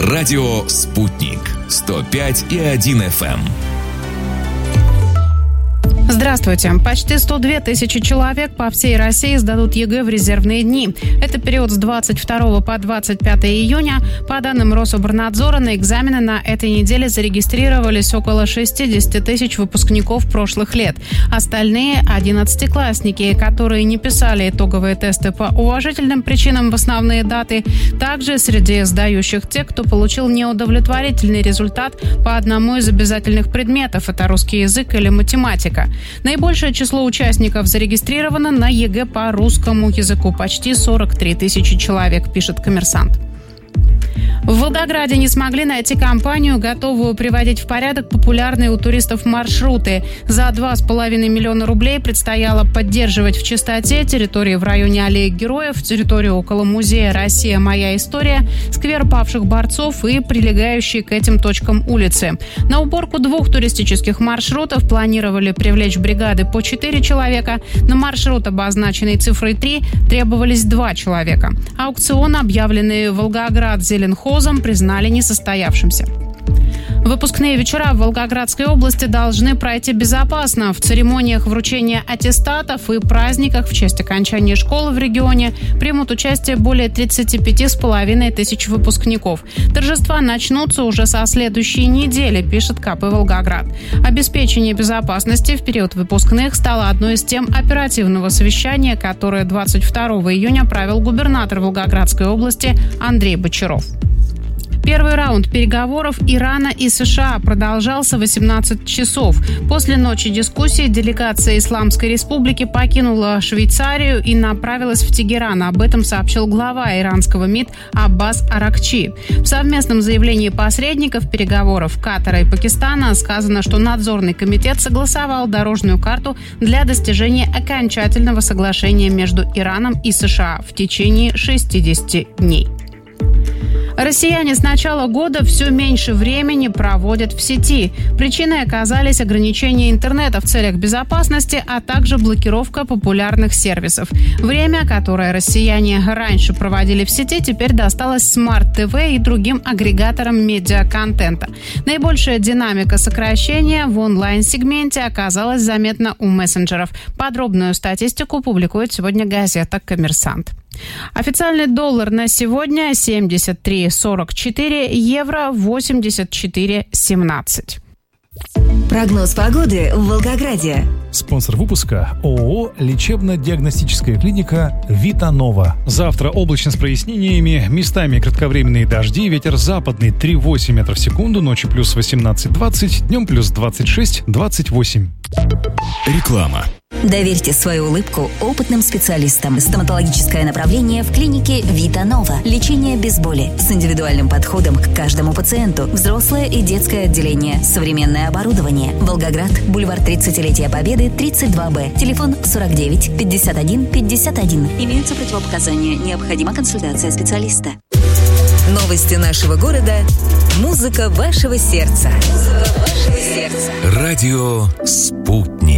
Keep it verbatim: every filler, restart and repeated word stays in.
Радио «Спутник». сто пять и один эф эм. Здравствуйте. Почти сто две тысячи человек по всей России сдадут ЕГЭ в резервные дни. Это период с двадцать второго по двадцать пятое июня. По данным Рособорнадзора, на экзамены на этой неделе зарегистрировались около шестьдесят тысяч выпускников прошлых лет. Остальные – одиннадцатиклассники, которые не писали итоговые тесты по уважительным причинам в основные даты. Также среди сдающих те, кто получил неудовлетворительный результат по одному из обязательных предметов – это русский язык или математика. Наибольшее число участников зарегистрировано на ЕГЭ по русскому языку. Почти сорок три тысячи человек, пишет «Коммерсант». В Волгограде не смогли найти компанию, готовую приводить в порядок популярные у туристов маршруты. За два с половиной миллиона рублей предстояло поддерживать в чистоте территории в районе Аллеи Героев, территорию около музея «Россия. Моя история», сквер павших борцов и прилегающие к этим точкам улицы. На уборку двух туристических маршрутов планировали привлечь бригады по четыре человека. На маршрут, обозначенный цифрой три, требовались два человека. Аукцион, объявленный Волгоград-Зеленхоз, признали несостоявшимся. Выпускные вечера в Волгоградской области должны пройти безопасно. В церемониях вручения аттестатов и праздниках в честь окончания школы в регионе примут участие более тридцать пять с половиной тысяч выпускников. Торжества начнутся уже со следующей недели, пишет ка пэ «Волгоград». Обеспечение безопасности в период выпускных стало одной из тем оперативного совещания, которое двадцать второго июня провел губернатор Волгоградской области Андрей Бочаров. Первый раунд переговоров Ирана и США продолжался восемнадцать часов. После ночи дискуссий делегация Исламской Республики покинула Швейцарию и направилась в Тегеран. Об этом сообщил глава иранского МИД Аббас Аракчи. В совместном заявлении посредников переговоров Катара и Пакистана сказано, что надзорный комитет согласовал дорожную карту для достижения окончательного соглашения между Ираном и США в течение шестидесяти дней. Россияне с начала года все меньше времени проводят в сети. Причиной оказались ограничения интернета в целях безопасности, а также блокировка популярных сервисов. Время, которое россияне раньше проводили в сети, теперь досталось смарт-ТВ и другим агрегаторам медиаконтента. Наибольшая динамика сокращения в онлайн-сегменте оказалась заметна у мессенджеров. Подробную статистику публикует сегодня газета «Коммерсант». Официальный доллар на сегодня семьдесят три сорок четыре, евро восемьдесят четыре семнадцать. Прогноз погоды в Волгограде. Спонсор выпуска ООО «Лечебно-диагностическая клиника Витанова». Завтра облачно с прояснениями, местами кратковременные дожди, ветер западный три восемь метров в секунду, ночью плюс восемнадцать двадцать, днем плюс двадцать шесть двадцать восемь. Реклама. Доверьте свою улыбку опытным специалистам. Стоматологическое направление в клинике Витанова. Лечение без боли с индивидуальным подходом к каждому пациенту. Взрослое и детское отделение. Современное оборудование. Волгоград, бульвар тридцатилетия Победы, тридцать два Б. Телефон сорок девять пятьдесят один пятьдесят один. Имеются противопоказания. Необходима консультация специалиста. Новости нашего города. Музыка вашего сердца. Музыка вашего сердца. Радио «Спутник».